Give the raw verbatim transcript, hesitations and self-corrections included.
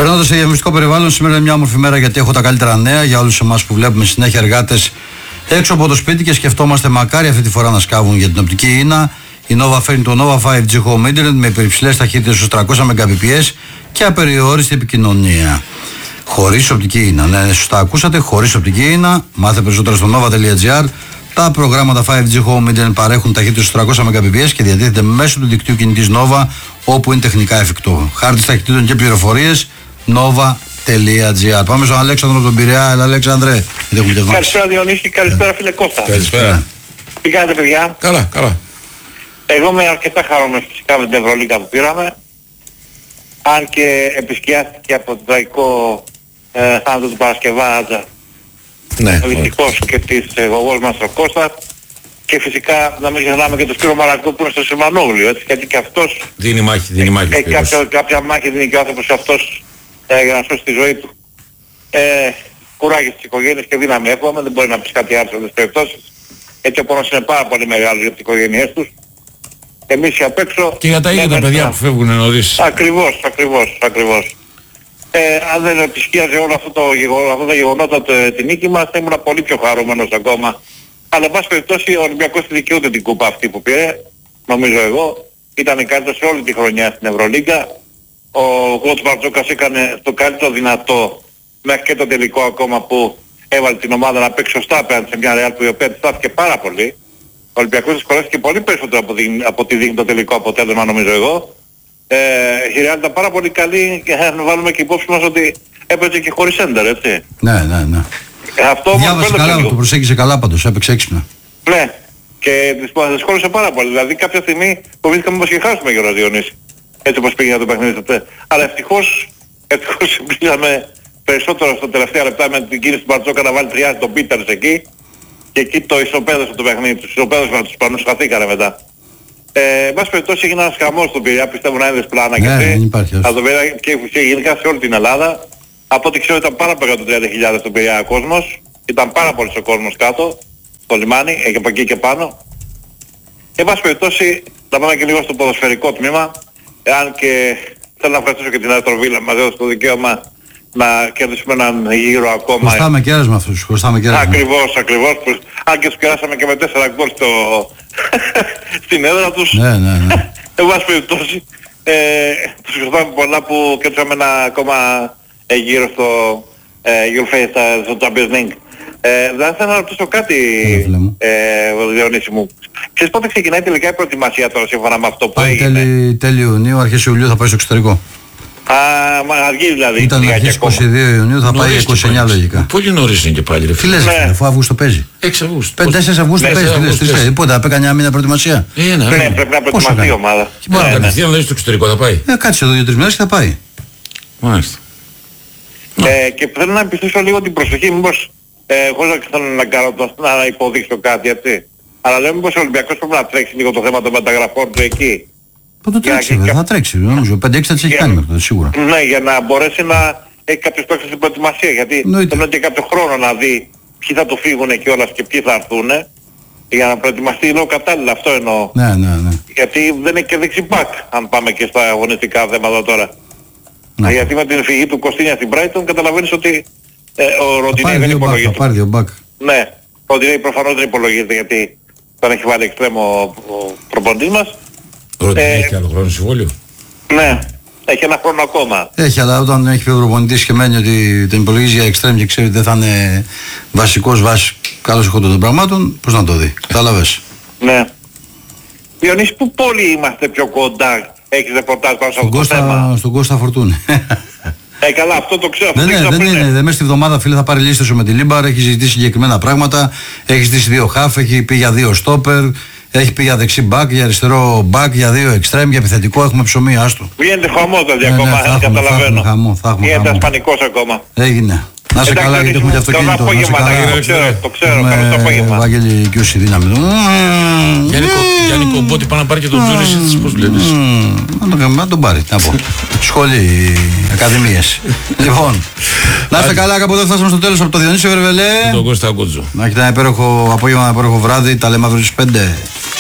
Περνώντας σε διαφημιστικό περιβάλλον, σήμερα είναι μια όμορφη μέρα γιατί έχω τα καλύτερα νέα για όλους εμάς που βλέπουμε συνέχεια εργάτες έξω από το σπίτι και σκεφτόμαστε μακάρι αυτή τη φορά να σκάβουν για την οπτική ίνα. Η Nova φέρνει το Nova φάιβ τζι Home Internet με υπερυψηλές ταχύτητες στους τριακόσια μεγαμπιτ και απεριόριστη επικοινωνία. Χωρίς οπτική ίνα. Ναι, σωστά ακούσατε, χωρίς οπτική ίνα. Μάθε περισσότερα στο nova τελεία gr. Τα προγράμματα φάιβ τζι Home Internet παρέχουν ταχύτητες στους τριακόσια μεγαμπιτ και διατίθεται μέσω του δικτύου κινητής Nova όπου είναι τεχνικά εφικτό. Χάρτης ταχυτήτων και πληροφορίες nova τελεία gr. Πάμε στον Αλέξανδρο τον Πειραιά. Έλα, Αλέξανδρε. Καλησπέρα Διονύση, καλησπέρα φίλε Κώστα. Καλησπέρα. Τι κάνετε παιδιά? Καλά, καλά. Εγώ είμαι αρκετά χαρούμενος φυσικά με την Ευρωλίγκα που πήραμε. Αν και επισκιάστηκε από το τραγικό ε, θάνατο του Παρασκευά. Ναι. Δυστυχώς και της εγωγός μας ο Κώστας. Και φυσικά να μην ξεχνάμε και τον Σπύρο Μαρακό που είναι στο Σιμανόγλιο, έτσι, γιατί και αυτός δίνει μάχη, δίνει μάχη. Ε, κάποια, κάποια μάχη δίνει και ο άνθρωπος αυτός ε, για να σώσει τη ζωή του. Ε, κουράγιο στις οικογένειες και δύναμη εύχομαι, δεν μπορεί να πεις κάτι άλλο σε αυτές τις περιπτώσεις. Έτσι ο πόνος είναι πάρα πολύ μεγάλος για τις οικογένειές τους. Εμείς και απ' έξω... Και για τα ίδια τα παιδιά που φεύγουν νωρίς. Ακριβώς, ακριβώς, ακριβώς. Ε, αν δεν επισκίαζε όλο αυτό το γεγονό, αυτό το γεγονότα τη νίκη μας, θα ήμουν πολύ πιο χαρούμενος ακόμα. Αλλά εν πάση περιπτώσει ο Ολυμπιακός δικαιούται την κούπα αυτή που πήρε, νομίζω εγώ. Ήταν καλύτερος σε όλη τη χρονιά στην Ευρωλίγκα. Ο Γκλωτ Μπαρτζόκας έκανε το καλύτερο δυνατό μέχρι και το τελικό ακόμα που έβαλε την ομάδα να παίξει σωστά απέναντι σε μια Real που η οποία της στάθηκε πάρα πολύ. Ο Ολυμπιακός δυσκολεύτηκε πολύ περισσότερο από, δι... από ό,τι δείχνει το τελικό αποτέλεσμα νομίζω εγώ. Ε, η Real ήταν πάρα πολύ καλή και να βάλουμε και υπόψη μας ότι έπαιζε και χωρίς έντερ, έτσι. Ναι, ναι, ναι. Αυτό διάβασε καλά, το προσέγγισε καλά πάντως, έπαιξε έξυπνα. Ναι, και δυσκόλεσε πάρα πολύ. Δηλαδή κάποια στιγμή φοβήθηκαμε πως και χάσουμε για ο Διονύση. Έτσι όπως πήγε το παιχνίδι τότε. Αλλά ευτυχώς, ευτυχώς πήγαμε περισσότερο στα τελευταία λεπτά με την κίνηση του Μπαρτζόκα να βάλει τριάδι τον Πίτερς εκεί. Και εκεί το ισοπαίδωσε το παιχνίδι, τους ισοπαίδωσε με τους Ισπανούς, χαθήκανε μετά. Ε, εν πάση περιπτώσει έγινε ένας χαμός στον Πειραιά, πιστεύω να είδες πλάνα και αυτή. Από τον Πειραιά και γενικά σε όλη την Ελλάδα. Από ό,τι ξέρω ήταν πάρα περίπου τριάντα χιλιάδες στον Πειραιά ο κόσμος. Ήταν πάρα πολύς ο κόσμος κάτω, στο λιμάνι, και από εκεί και πάνω. Εν πάση περιπτώσει, θα πάμε και λίγο στο ποδοσφαιρικό τμήμα. Αν και θέλω να ευχαριστήσω και την Αστροβίλα, μας έδωσε το δικαίωμα να κερδίσουμε έναν γύρο ακόμα. Χρωστάμε κέρασμα αυτούς, χρωστάμε κέρασμα. Ακριβώς, ακριβώς. Αν και τους κεράσαμε και με τέσσερα γκολ στο... στην έδρα τους. Ναι, ναι, ναι. Εν πάση περιπτώσει, ε, τους χρωστάμε πολλά που κερδίσαμε ένα ακόμα ε, γύρο στο ε, Euroface, στο Champions League. Ε, δεν θέλω να ρωτήσω κάτι, ε, Διονύση μου. Ξέρεις πότε ξεκινάει τελικά η προετοιμασία τώρα σύμφωνα με αυτό που πάει έγινε? Τέλη, τέλη Ιουνίου, αρχές Ιουλίου θα πάει στο εξωτερικό. Α, μα αργεί δηλαδή. Ήταν αρχές είκοσι δύο Ιουνίου, θα πάει είκοσι εννιά λογικά. Πολύ νωρίς είναι και πάλι ρε φίλε. Τι λες, αφού Αύγουστο παίζει. έξι Αυγούστου. πέντε τέσσερα Αυγούστου παίζει, τι λες, πότε, απέκα μια μήνα προετοιμασία. Ε, ναι, ναι, πρέπει να προετοιμαστεί η ομάδα. Μπορεί να κατευθείαν δηλαδή στο εξωτερικό θα πάει. Ε, κάτσε εδώ δύο τρεις μέρες και θα πάει. Μάλιστα. Ε, και θέλω να επιστήσω λίγο την προσοχή, μήπως, ε, χωρίς να θέλω να, κάνω, να υποδείξω κάτι, έτσι. Αλλά λέω μήπως ο Ολυμπιακός πρέπει να τρέξει λίγο το θέμα των μεταγραφών του εκεί. Πότε τρέξει, βέβαια, θα τρέξει, νομίζω. πέντε έξι θα τις έχει κάνει μέχρι τότε, σίγουρα. Ναι, για να μπορέσει να έχει κάποιος παίκτες στην προετοιμασία, γιατί θέλω και κάποιο χρόνο να δει ποιοι θα του φύγουν κιόλας και ποιοι θα έρθουν, για να προετοιμαστεί λίγο κατάλληλα, αυτό εννοώ. Ναι, ναι, ναι. Γιατί δεν είναι και δεξιμπάκ, αν πάμε και στα αγωνιστικά θέματα τώρα. Ναι. Γιατί με την φυγή του Κωστίνια στην Brighton καταλαβαίνεις ότι ε, ο Ροντινέη δεν υπολογίζεται. Θα πάρει δύο μπακ. Ναι, ο Ροντινέη προφανώς δεν υπολογίζεται γιατί τον έχει βάλει εξτρέμο ο προπονητής μας. Ο Ροντινέη έχει άλλο χρόνο συμβόλαιο. Ναι, έχει ένα χρόνο ακόμα. Έχει, αλλά όταν έχει πει ο προπονητής και μένει ότι τον υπολογίζει για εξτρέμ και ξέρει ότι δεν θα είναι βασικός βάση καλός ηχόντων των πραγμάτων, πώς να το δει. Κατάλαβες. Ναι. Διονύση, πού πόλοι είμαστε πιο κοντά? Έχεις ρεπορτάζ πάνω σε αυτό το θέμα? Στον Κώστα Φορτούνη. Ε, καλά, αυτό το ξέρω. Δεν, ναι, δεν είναι. Δεν μέσα στη βδομάδα, φίλε, θα πάρει λίστα σου με τη Λίμπαρ. Έχει ζητήσει συγκεκριμένα πράγματα. Έχει ζητήσει δύο χαφ, έχει πει για δύο στόπερ. Έχει πει για δεξί μπακ, για αριστερό μπακ, για δύο εξτρέμ, για επιθετικό. Έχουμε ψωμί, άστο. Βγαίνετε χαμός δηλαδή ακόμα, ναι, ναι, καταλαβαίνω. Χαμό, θα έχουμε Γίνεται ασπανικός ακόμα. Έγινε. Να σε καλά, γιατί έχουμε και αυτοκίνητο. Καλό απόγευμα, το ξέρω, το ξέρω, καλό το απόγευμα. Βαγγέλη Κιούση, δύναμη του. Γιάννη Κομπότη, πάνε να πάρει και τον Τζούρις, πώς βλέπεις. Να τον πάρει, να πω. Σχολή, ακαδημίες. Λοιπόν, να είστε καλά, κάπου εδώ φτάσαμε στο τέλος από το Διονύσιο Βερβελέ. Τον Κώστα Κότζο. Να έχετε ένα υπέροχο απόγευμα, ένα υπέροχο βράδυ, τα λέμε αύριο στις πέντε.